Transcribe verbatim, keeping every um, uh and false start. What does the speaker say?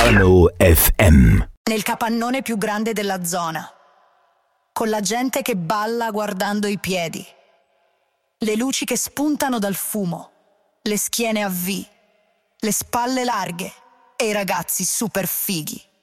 Milano F M. Nel capannone più grande della zona, con la gente che balla guardando i piedi, le luci che spuntano dal fumo, le schiene a V, le spalle larghe e i ragazzi super fighi.